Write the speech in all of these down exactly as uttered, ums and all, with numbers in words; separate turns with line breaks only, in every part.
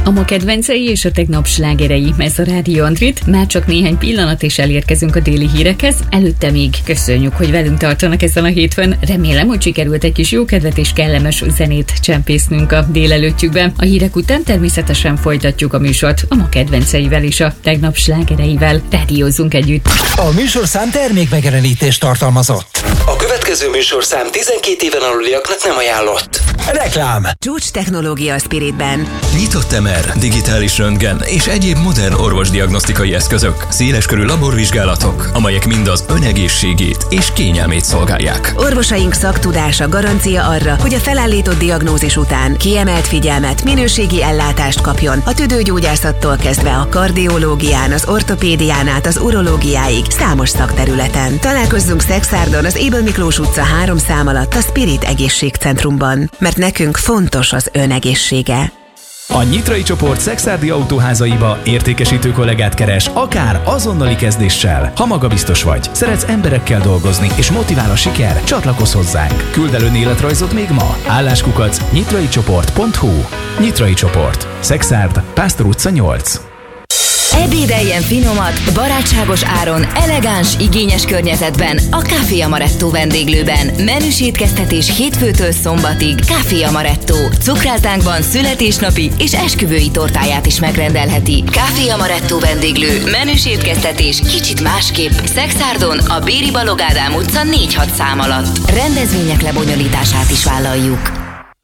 A ma kedvencei és a tegnap slágerei, ez a Rádió Antrit. Már csak néhány pillanat és elérkezünk a déli hírekhez. Előtte még köszönjük, hogy velünk tartanak ezen a hétfőn. Remélem, hogy sikerült egy kis jó kedvet és kellemes zenét csempésznünk a délelőttjükben. A hírek után természetesen folytatjuk a műsort a ma kedvenceivel és a tegnap slágereivel. Rádiózzunk együtt.
A műsorszám termékmegjelenítést tartalmazott.
A következő műsorszám tizenkét éven aluliaknak nem ajánlott.
Reklám.
Csúcs technológia a Spiritben.
Nyitott em er, digitális röntgen és egyéb modern orvosdiagnosztikai eszközök, széleskörű laborvizsgálatok, amelyek mind az ön egészségét és kényelmét szolgálják.
Orvosaink szaktudása garancia arra, hogy a felállított diagnózis után kiemelt figyelmet, minőségi ellátást kapjon a tüdőgyógyászattól kezdve a kardiológián, az ortopédián át az urológiáig számos szakterületen. Találkozzunk Szexárdon az Ébel Miklós utca három szám alatt a Spirit Egészségcentrumban, mert nekünk fontos az ön egészsége.
A Nyitrai csoport Szexárdi autóházaiba értékesítő kollégát keres, akár azonnali kezdéssel. Ha magabiztos vagy, szeretsz emberekkel dolgozni és motivál a siker, csatlakozz hozzánk. Küld el önéletrajzot még ma. Álláskukac nyitraicsoport pont hu. Nyitrai csoport. Szexárd, Pásztor utca nyolc.
Ebédeljen finomat, barátságos áron, elegáns, igényes környezetben a Café Amaretto vendéglőben. Menüs étkeztetés hétfőtől szombatig. Café Amaretto. Cukráltánkban születésnapi és esküvői tortáját is megrendelheti. Café Amaretto vendéglő. Menüs étkeztetés kicsit másképp. Szexárdon a Béri Balogh Ádám utca négy hat szám alatt. Rendezvények lebonyolítását is vállaljuk.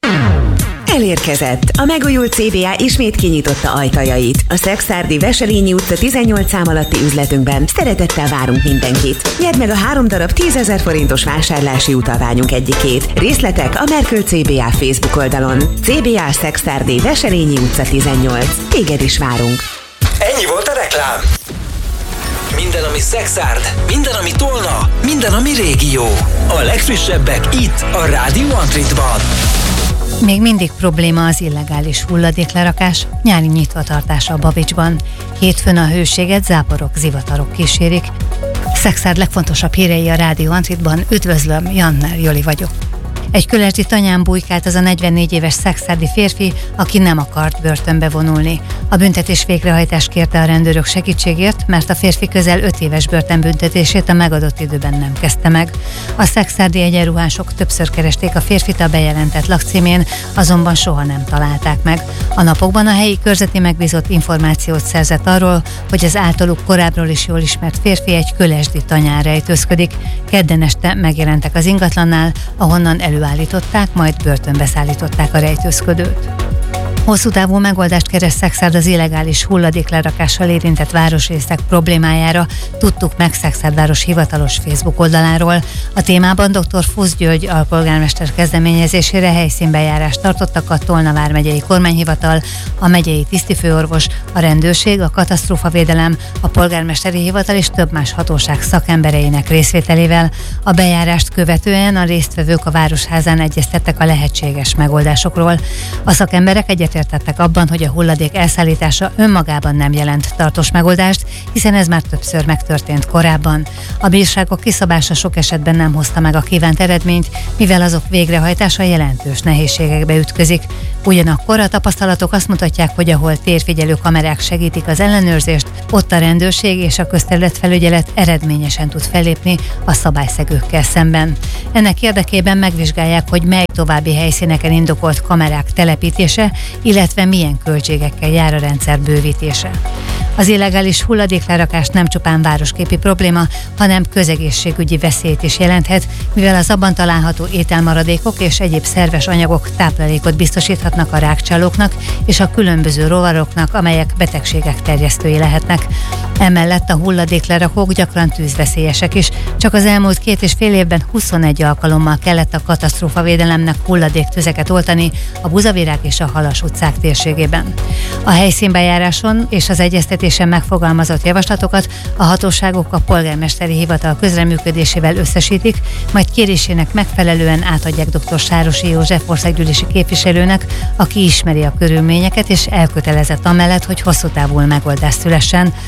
Elérkezett! A megújult cé bé á ismét kinyitotta ajtajait. A Szexárdi Veselényi utca tizennyolc szám alatti üzletünkben szeretettel várunk mindenkit. Nyerd meg a három darab tízezer forintos vásárlási utalványunk egyikét. Részletek a Merkül cé bé á Facebook oldalon. cé bé á Szexárdi Veselényi utca tizennyolc. Téged is várunk.
Ennyi volt a reklám.
Minden, ami Szexárd, minden, ami Tolna, minden, ami régió. A legfrissebbek itt, a Rádió Antritban.
Még mindig probléma az illegális hulladéklerakás, nyári nyitvatartása a Babicsban. Hétfőn a hőséget záporok, zivatarok kísérik. Szexárd legfontosabb hírei a Rádió Antritban. Üdvözlöm, Janner Joli vagyok. Egy Kölesdi tanyán bujkált az a negyvennégy éves szexárdi férfi, aki nem akart börtönbe vonulni. A büntetés végrehajtást kérte a rendőrök segítségért, mert a férfi közel öt éves börtönbüntetését a megadott időben nem kezdte meg. A szexárdi egyenruhások többször keresték a férfit a bejelentett lakcímén, azonban soha nem találták meg. A napokban a helyi körzeti megbízott információt szerzett arról, hogy az általuk korábbról is jól ismert férfi egy kölesdi tanyán rejtőzködik. Kedden este megjelentek az ingatlannál, ahonnan előállították, majd börtönbe szállították a rejtőzködőt. Hosszú távú megoldást keres Szexárd az illegális hulladéklerakással érintett városrészek problémájára, tudtuk meg Szexárd város hivatalos Facebook oldaláról. A témában dr. Fusz György alpolgármester kezdeményezésére helyszínbejárást tartottak a Tolna vármegyei kormányhivatal, a megyei tisztifőorvos, a rendőrség, a katasztrófavédelem, a polgármesteri hivatal és több más hatóság szakembereinek részvételével. A bejárást követően a résztvevők a városházán egyeztettek a lehetséges megoldásokról. A szakemberek egyet értettek abban, hogy a hulladék elszállítása önmagában nem jelent tartós megoldást, hiszen ez már többször megtörtént korábban. A bírságok kiszabása sok esetben nem hozta meg a kívánt eredményt, mivel azok végrehajtása jelentős nehézségekbe ütközik. Ugyanakkor a tapasztalatok azt mutatják, hogy ahol térfigyelő kamerák segítik az ellenőrzést, ott a rendőrség és a közterületfelügyelet eredményesen tud fellépni a szabályszegőkkel szemben. Ennek érdekében megvizsgálják, hogy mely további helyszíneken indokolt kamerák telepítése, illetve milyen költségekkel jár a rendszer bővítése. Az illegális hulladéklerakás nem csupán városképi probléma, hanem közegészségügyi veszélyt is jelenthet, mivel az abban található ételmaradékok és egyéb szerves anyagok táplálékot biztosíthatnak a rágcsálóknak és a különböző rovaroknak, amelyek betegségek terjesztői lehetnek. Emellett a hulladéklerakók gyakran tűzveszélyesek is. Csak az elmúlt két és fél évben huszonegy alkalommal kellett a katasztrófavédelemnek hulladéktüzeket oltani a Buzavirág és a Halas utcák térségében. A helyszínbejáráson és az egyeztetésen megfogalmazott javaslatokat a hatóságok a polgármesteri hivatal közreműködésével összesítik, majd kérésének megfelelően átadják dr. Sárosi József országgyűlési képviselőnek, aki ismeri a körülményeket és elkötelezett amellett, hogy hosszú távú megoldás szülessen. A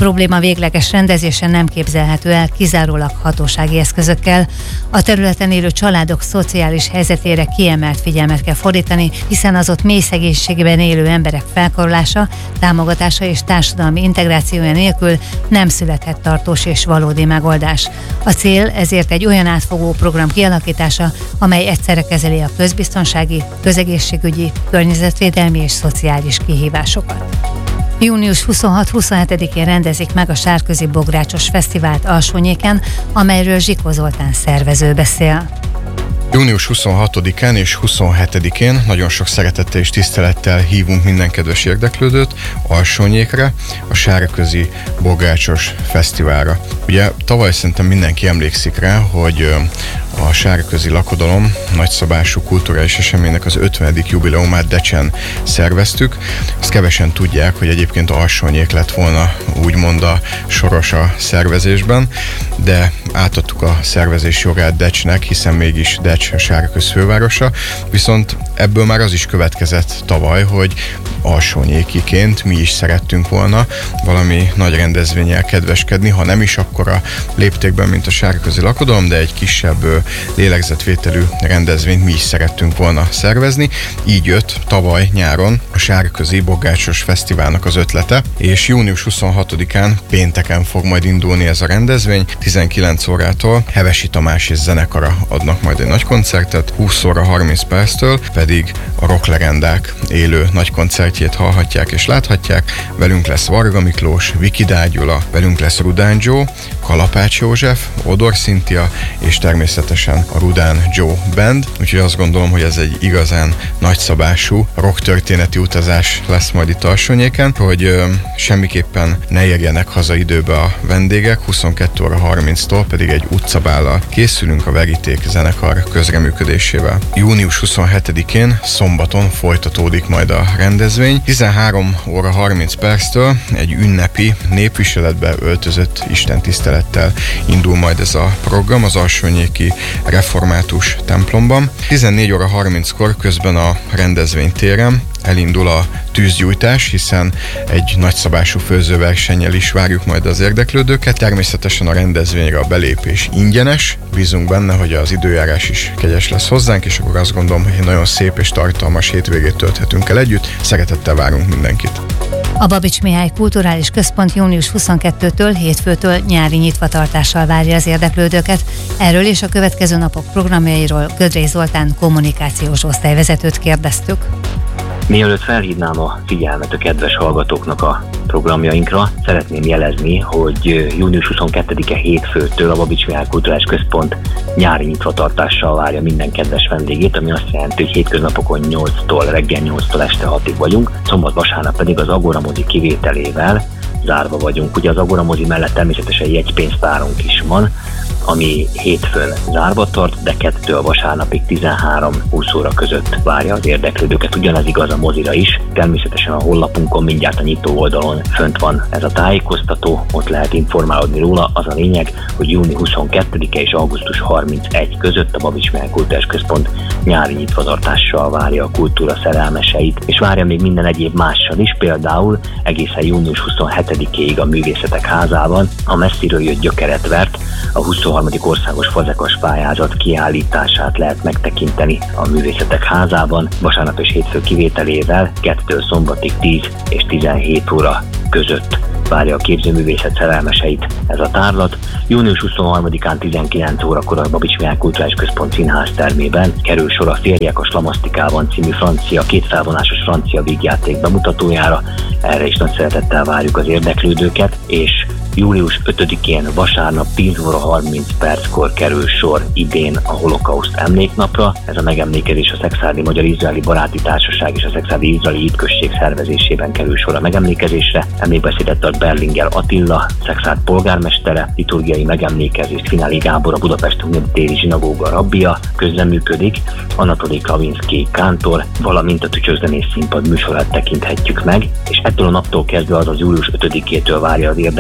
probléma végleges rendezése nem képzelhető el kizárólag hatósági eszközökkel. A területen élő családok szociális helyzetére kiemelt figyelmet kell fordítani, hiszen az ott mély szegénységben élő emberek felkarolása, támogatása és társadalmi integrációja nélkül nem születhet tartós és valódi megoldás. A cél ezért egy olyan átfogó program kialakítása, amely egyszerre kezeli a közbiztonsági, közegészségügyi, környezetvédelmi és szociális kihívásokat. június huszonhat-huszonhetedikén rendezik meg a Sárközi Bográcsos Fesztivált Alsónyéken, amelyről Zsikó Zoltán szervező beszél.
június huszonhatodikán és huszonhetedikén nagyon sok szeretettel és tisztelettel hívunk minden kedves érdeklődőt Alsónyékre, a Sárközi Bográcsos Fesztiválra. Ugye tavaly szerintem mindenki emlékszik rá, hogy a Sárközi Lakodalom nagyszabású kulturális eseménynek az ötvenedik jubileumát Decsen szerveztük. Azt kevesen tudják, hogy egyébként Alsónyék lett volna úgymond a soros a szervezésben, de átadtuk a szervezés jogát Decsnek, hiszen mégis Decs a Sárköz fővárosa, viszont ebből már az is következett tavaly, hogy alsónyékiként mi is szerettünk volna valami nagy rendezvénnyel kedveskedni, ha nem is akkora léptékben, mint a Sárközi Lakodalom, de egy kisebb lélegzetvételű rendezvényt mi is szerettünk volna szervezni. Így jött tavaly nyáron a Sárközi Bográcsos Fesztiválnak az ötlete, és június huszonhatodikán pénteken fog majd indulni ez a rendezvény. tizenkilenc órától Hevesi Tamás és zenekara adnak majd egy nagy koncertet, húsz óra harminc perctől pedig a rocklegendák élő nagy koncertjét hallhatják és láthatják. Velünk lesz Varga Miklós, Viki Dágyula, velünk lesz Rudán Joe, Kalapács József, Odor Cynthia és természetesen a Rudán Joe Band. Úgyhogy azt gondolom, hogy ez egy igazán nagyszabású rocktörténeti utazás lesz majd itt Alsónyéken, hogy ö, semmiképpen ne érjenek haza időbe a vendégek. huszonkettő óra harminctól pedig egy utcabállal készülünk a Veríték zenekar közreműködésével. június huszonhetedikén szombaton folytatódik majd a rendezvény. tizenhárom óra harminc perctől egy ünnepi, népviseletbe öltözött istentisztelettel indul majd ez a program az Alsónyéki Református templomban. tizennégy óra harminckor közben a rendezvénytéren elindul a tűzgyújtás, hiszen egy nagyszabású főzőversennyel is várjuk majd az érdeklődőket. Természetesen a rendezvényre a belépés ingyenes. Bízunk benne, hogy az időjárás is kegyes lesz hozzánk, és akkor azt gondolom, hogy egy nagyon szép és tartalmas hétvégét tölthetünk el együtt. Szeretettel várunk mindenkit.
A Babics Mihály Kulturális Központ június huszonkettőtől hétfőtől nyári nyitvatartással várja az érdeklődőket. Erről és a következő napok programjairól Gödrei Zoltán kommunikációs osztályvezetőt kérdeztük.
Mielőtt felhívnám a figyelmet a kedves hallgatóknak a programjainkra, szeretném jelezni, hogy június huszonkettedike hétfőtől a Babics Mihály Kulturális Központ nyári nyitvatartással várja minden kedves vendégét, ami azt jelenti, hogy hétköznapokon nyolctól, reggel nyolctól este hatig vagyunk, szombat-vasárnap pedig az Agora mozi kivételével zárva vagyunk. Ugye az Agora mozi mellett természetesen jegypénztárunk is van, ami hétfőn zárva tart, de kettő a vasárnapig tizenhárom-húsz óra között várja az érdeklődőket. Ugyanez igaz a mozira is. Természetesen a honlapunkon mindjárt a nyitó oldalon fönt van ez a tájékoztató, ott lehet informálódni róla. Az a lényeg, hogy június huszonkettedike és augusztus harmincegy között a Babics Mihály Kulturális Központ nyári nyitvatartással várja a kultúra szerelmeseit, és várja még minden egyéb mással is, például egészen június huszonhetedikéig a Művészetek Házában a messziről jött gyökeret vert, a huszonharmadik országos fazekas pályázat kiállítását lehet megtekinteni a Művészetek Házában, vasárnap és hétfő kivételével kettő szombatig tíz és tizenhét óra között várja a képzőművészet szerelmeseit ez a tárlat. június huszonharmadikán tizenkilenc órakor a Babics Mihály Kulturális Központ színház termében kerül sor a Férjek a Slamasztikában című francia, kétfelvonásos francia vígjáték bemutatójára. Erre is nagy szeretettel várjuk az érdeklődőket, és július ötödikén vasárnap tíz óra harminc perckor kerül sor idén a Holokauszt emléknapra. Ez a megemlékezés a Szekszárdi Magyar-Izraeli Baráti Társaság és a Szekszárdi Izraeli Hitközség szervezésében kerül sor a megemlékezésre. Emlékbeszédet tart Berlinger Attila, Szekszárd polgármestere, liturgiai megemlékezést Fináli Gábor, a Budapest Téri Zsinagóga rabbia közreműködik, Anatoli Klavinszky kántor, valamint a Tücsörzenész Színpad műsorát tekinthetjük meg, és ettől a naptól kezdve, azaz július ötödikétől várja az érdeklődőket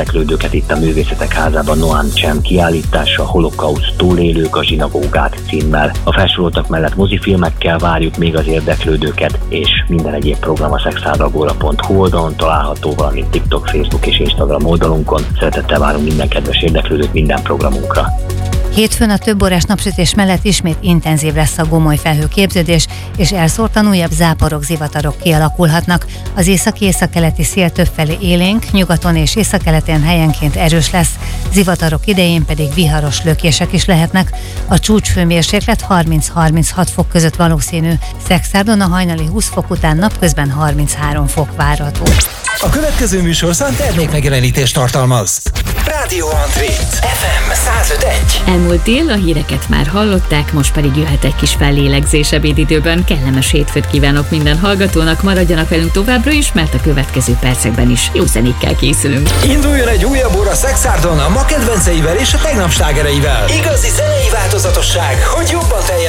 filmeket itt a Művészetek Házában Noam Cem kiállítása, Holokauszt túlélők a zsinagógát címmel. A felsoroltak mellett mozifilmekkel várjuk még az érdeklődőket, és minden egyéb program a szexárdagola pont hu oldalon található, valamint TikTok, Facebook és Instagram oldalunkon. Szeretettel várunk minden kedves érdeklődőt minden programunkra.
Hétfőn a több órás napsütés mellett ismét intenzív lesz a gomoly felhőképződés, és elszórtan újabb záporok, zivatarok kialakulhatnak. Az északi-északkeleti szél többfelé élénk, nyugaton és északkeleten helyenként erős lesz, zivatarok idején pedig viharos lökések is lehetnek. A csúcshőmérséklet harminc-harminchat fok között valószínű. Szekszárton a hajnali húsz fok után napközben harminchárom fok várható.
A következő műsorszám termékmegjelenítést tartalmaz. Rádió Antrit ef em száz öt egy.
Elmúlt dél, a híreket már hallották, most pedig jöhet egy kis fellélegzés ebédidőben. Kellemes hétfőt kívánok minden hallgatónak, maradjanak velünk továbbra is, mert a következő percekben is jó zenékkel készülünk.
Induljon egy újabb óra Szexárdon a ma kedvenceivel és a tegnap slágereivel. Igazi zenei változatosság, hogy jobban teljes